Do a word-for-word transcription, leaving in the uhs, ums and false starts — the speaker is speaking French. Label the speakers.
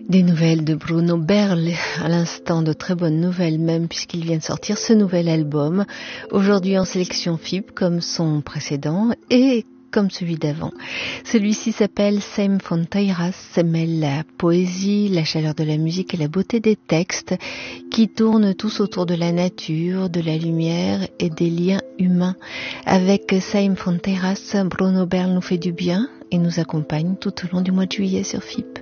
Speaker 1: Des nouvelles de Bruno Berl, à l'instant de très bonnes nouvelles même puisqu'il vient de sortir ce nouvel album, aujourd'hui en sélection F I B comme son précédent et comme celui d'avant. Celui-ci s'appelle Same Fronteiras, mêle la poésie, la chaleur de la musique et la beauté des textes qui tournent tous autour de la nature, de la lumière et des liens humains. Avec Same Fronteiras, Bruno Berl nous fait du bien et nous accompagne tout au long du mois de juillet sur F I B.